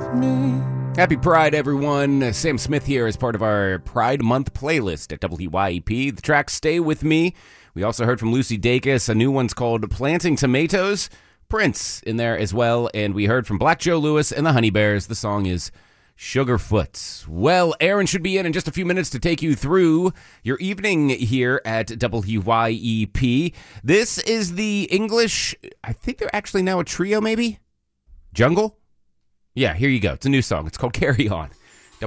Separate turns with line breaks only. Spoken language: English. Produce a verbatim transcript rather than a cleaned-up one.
Happy Pride, everyone. Sam Smith here as part of our Pride Month playlist at W Y E P. The track Stay With Me. We also heard from Lucy Dacus. A new one's called Planting Tomatoes. Prince in there as well. And we heard from Black Joe Lewis and the Honey Bears. The song is Sugarfoot. Well, Aaron should be in in just a few minutes to take you through your evening here at W Y E P. This is the English, I think they're actually now a trio maybe? Jungle? Yeah, here you go. It's a new song. It's called Carry On.